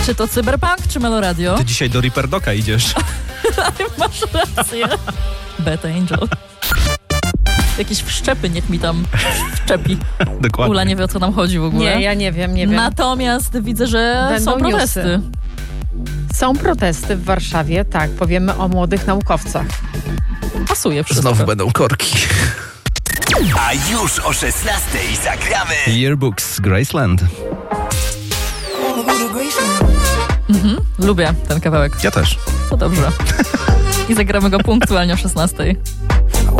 Czy to Cyberpunk, czy Meloradio? Ty dzisiaj do Reaper Doka idziesz. Masz rację. Bad Angel. Jakieś wszczepy niech mi tam wszczepi. Dokładnie. Ula nie wie, o co nam chodzi w ogóle. Nie, ja nie wiem. Natomiast widzę, że Będą są protesty. newsy. Są protesty w Warszawie, tak. Powiemy o młodych naukowcach. Pasuje wszystko. Znowu będą korki. A już o 16:00 zagramy Yearbooks Graceland. Lubię ten kawałek. Ja też. To dobrze. I zagramy go punktualnie o 16:00.